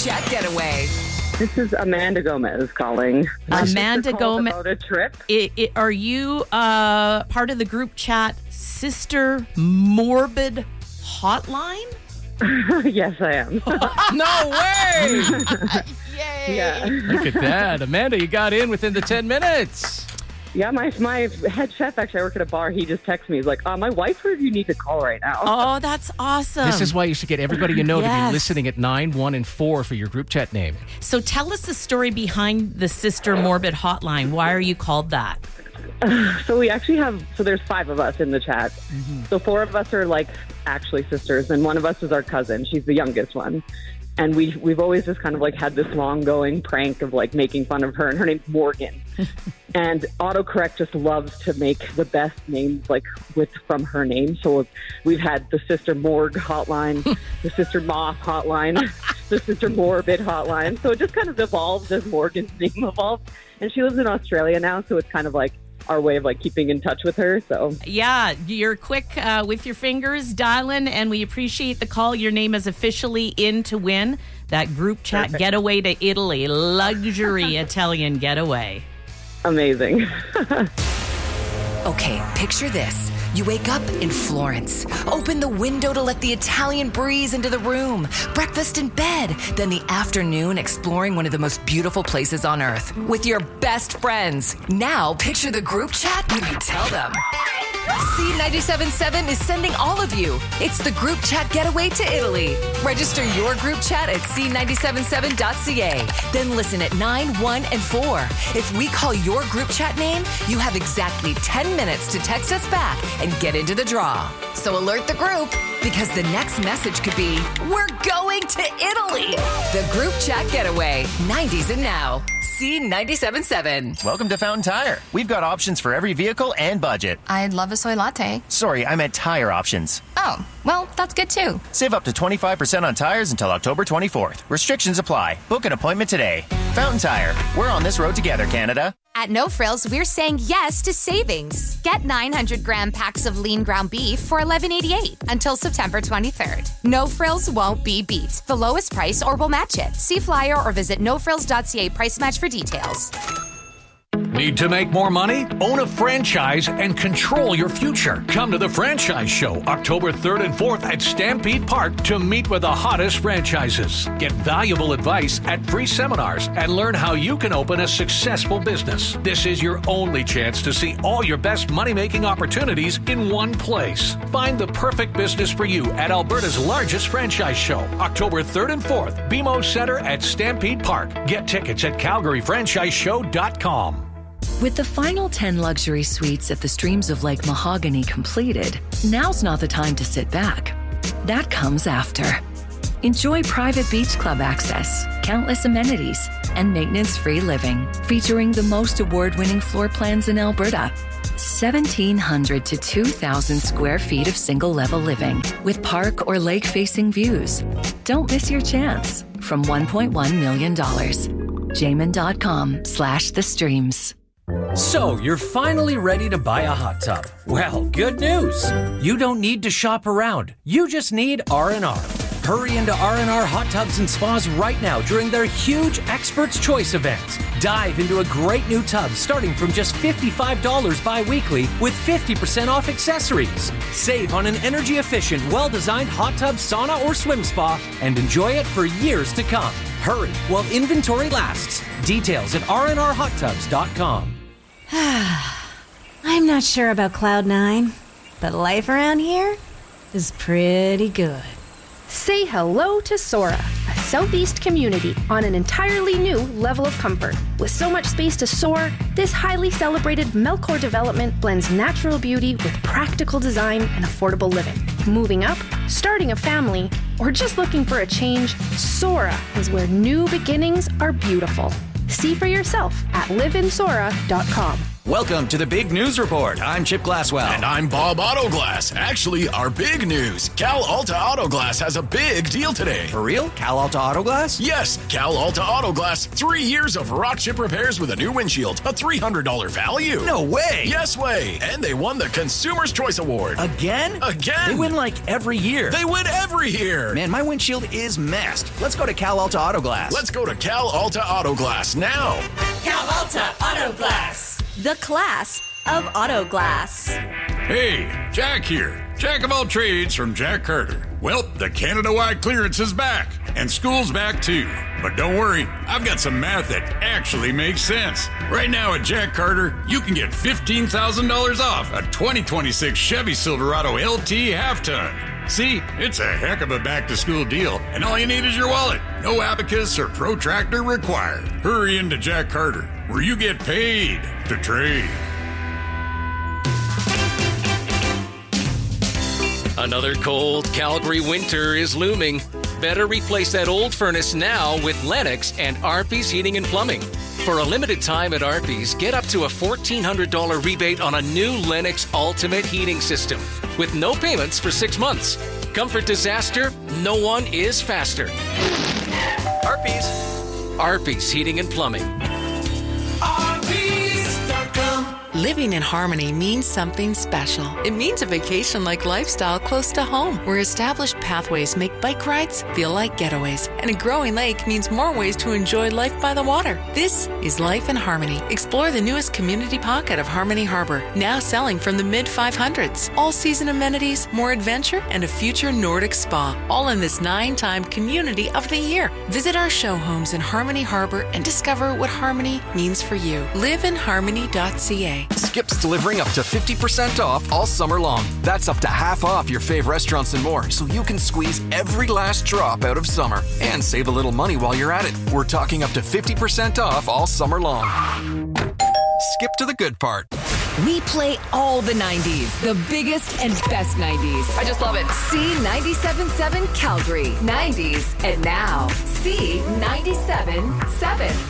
Chat Getaway. This is Amanda Gomez calling. Amanda Gomez. About a trip. Are you part of the group chat Sister Morbid Hotline? Yes, I am. No way! Yay! Yeah. Look at that. Amanda, you got in within the 10 minutes. Yeah, my head chef, actually, I work at a bar. He just texted me. He's like, my wife heard you need to call right now. Oh, that's awesome. This is why you should get everybody you know to Yes. be listening at 9, 1, and 4 for your group chat name. So tell us the story behind the Sister Morbid Hotline. Why are you called that? So we actually there's 5 of us in the chat. Mm-hmm. So 4 of us are like actually sisters, and one of us is our cousin. She's the youngest one. And we've always just kind of like had this long going prank of like making fun of her, and her name's Morgan. And autocorrect just loves to make the best names like from her name. So we've had the Sister Morgue hotline, the Sister Moth hotline, the Sister Morbid hotline. So it just kind of evolved as Morgan's name evolved. And she lives in Australia now, so it's kind of like our way of like keeping in touch with her. So Yeah, you're quick with your fingers dialing, and we appreciate the call. Your name is officially in to win that group chat getaway to Italy, luxury Italian getaway. amazing. Okay, picture this. You wake up in Florence. Open the window to let the Italian breeze into the room. Breakfast in bed. Then the afternoon exploring one of the most beautiful places on earth with your best friends. Now picture the group chat when you tell them. C97.7 is sending all of you. It's the group chat getaway to Italy. Register your group chat at c977.ca. Then listen at 9, 1, and 4. If we call your group chat name, you have exactly 10 minutes to text us back and get into the draw. So alert the group, because the next message could be, we're going to Italy. The group chat getaway, 90s and now. C97.7. Welcome to Fountain Tire. We've got options for every vehicle and budget. I'd love a soy latte. Sorry, I meant tire options. Oh, well, that's good too. Save up to 25% on tires until October 24th. Restrictions apply. Book an appointment today. Fountain Tire. We're on this road together, Canada. At No Frills, we're saying yes to savings. Get 900-gram packs of lean ground beef for $11.88 until September 23rd. No Frills won't be beat. The lowest price or we'll match it. See flyer or visit nofrills.ca price match for details. Need to make more money? Own a franchise and control your future. Come to the Franchise Show October 3rd and 4th at Stampede Park to meet with the hottest franchises. Get valuable advice at free seminars and learn how you can open a successful business. This is your only chance to see all your best money-making opportunities in one place. Find the perfect business for you at Alberta's largest franchise show, October 3rd and 4th, BMO Centre at Stampede Park. Get tickets at CalgaryFranchiseShow.com. With the final 10 luxury suites at the Streams of Lake Mahogany completed, now's not the time to sit back. That comes after. Enjoy private beach club access, countless amenities, and maintenance-free living, featuring the most award-winning floor plans in Alberta. 1,700 to 2,000 square feet of single-level living with park or lake-facing views. Don't miss your chance. From $1.1 million. Jamin.com/the streams. So, you're finally ready to buy a hot tub. Well, good news. You don't need to shop around. You just need R&R. Hurry into R&R Hot Tubs and Spas right now during their huge Expert's Choice event. Dive into a great new tub starting from just $55 bi-weekly with 50% off accessories. Save on an energy-efficient, well-designed hot tub, sauna, or swim spa and enjoy it for years to come. Hurry while inventory lasts. Details at rnrhottubs.com. I'm not sure about Cloud9, but life around here is pretty good. Say hello to Sora, a Southeast community on an entirely new level of comfort. With so much space to soar, this highly celebrated Melcor development blends natural beauty with practical design and affordable living. Moving up, starting a family, or just looking for a change, Sora is where new beginnings are beautiful. See for yourself at liveinsora.com. Welcome to the Big News Report. I'm Chip Glasswell. And I'm Bob Autoglass. Actually, our big news. Cal Alta Autoglass has a big deal today. For real? Cal Alta Autoglass? Yes, Cal Alta Autoglass. 3 years of rock chip repairs with a new windshield. A $300 value. No way. Yes way. And they won the Consumer's Choice Award. Again? Again. They win like every year. They win every year. Man, my windshield is messed. Let's go to Cal Alta Autoglass. Let's go to Cal Alta Autoglass now. Cal Alta Autoglass. The class of auto glass. Hey, Jack here. Jack of all trades from Jack Carter. Well, the Canada-wide clearance is back, and school's back too. But don't worry, I've got some math that actually makes sense. Right now at Jack Carter, you can get $15,000 off a 2026 Chevy Silverado LT half-ton. See, it's a heck of a back-to-school deal, and all you need is your wallet. No abacus or protractor required. Hurry into Jack Carter, where you get paid to trade. Another cold Calgary winter is looming. Better replace that old furnace now with Lennox and Arby's Heating and Plumbing. For a limited time at Arby's, get up to a $1,400 rebate on a new Lennox Ultimate Heating System with no payments for 6 months. Comfort disaster, no one is faster. Arby's. Arby's Heating and Plumbing. Living in harmony means something special. It means a vacation-like lifestyle close to home, where established pathways make bike rides feel like getaways. And a growing lake means more ways to enjoy life by the water. This is Life in Harmony. Explore the newest community pocket of Harmony Harbor, now selling from the mid-500s. All-season amenities, more adventure, and a future Nordic spa, all in this 9-time Community of the Year. Visit our show homes in Harmony Harbor and discover what harmony means for you. Liveinharmony.ca. Skip's delivering up to 50% off all summer long. That's up to half off your fave restaurants and more, so you can squeeze every last drop out of summer and save a little money while you're at it. We're talking up to 50% off all summer long. Skip to the good part. We play all the 90s, the biggest and best 90s. I just love it. C97.7 Calgary, 90s, and now C97.7.